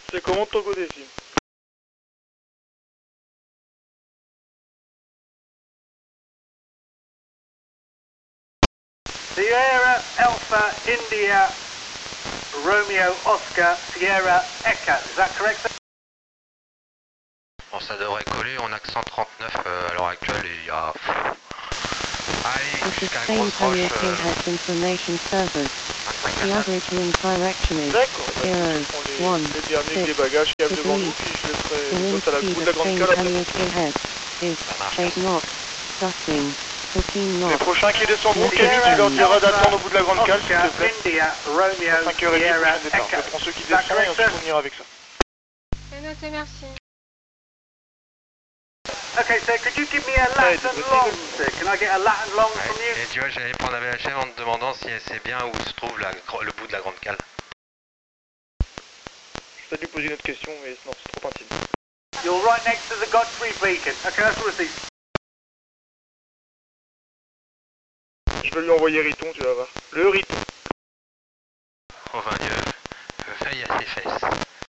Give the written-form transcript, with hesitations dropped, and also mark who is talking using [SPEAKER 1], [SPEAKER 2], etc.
[SPEAKER 1] C'est comment de ton côté, Sim?
[SPEAKER 2] Sierra Alpha India Romeo Oscar Sierra Echo, is that correct?
[SPEAKER 3] Bon, ça devrait coller, on a que 139 à l'heure actuelle et il y a... Allez, jusqu'à la grosse roche...
[SPEAKER 1] D'accord, bah, on prend les derniers avec les bagages qu'il y a devant nous, puis je laisserai saute à la route de la Grande Cale après.
[SPEAKER 3] Ça marche.
[SPEAKER 1] Les prochains qui descendront, Kevin, tu leur diras d'attendre au bout de la Grande Cale, s'il te plaît.
[SPEAKER 2] India Romeo
[SPEAKER 1] 5h30,
[SPEAKER 2] Sierra
[SPEAKER 1] prochain départ.
[SPEAKER 2] Echo.
[SPEAKER 1] Je prends ceux qui descendent et ensuite on ira avec ça.
[SPEAKER 4] C'est noté, merci.
[SPEAKER 2] Okay, sir, could you give me a Latin long, sir? Can I get a Latin long from
[SPEAKER 3] Ouais,
[SPEAKER 2] you?
[SPEAKER 3] et tu vois, j'allais prendre la VHF en te demandant si elle sait bien où se trouve le bout de la Grande Cale.
[SPEAKER 1] Je t'ai dû poser une autre question, mais non, c'est trop intime.
[SPEAKER 2] You're right next to the Godfrey beacon. Okay, that's what it is.
[SPEAKER 1] Je vais lui envoyer Riton, tu vas voir. Le Riton.